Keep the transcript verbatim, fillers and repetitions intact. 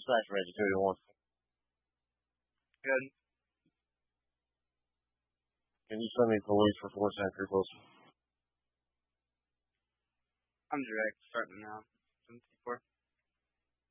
Dispatch Reggie two one. Good. Can you send me police for four Century Close? I'm direct, starting now. seven four.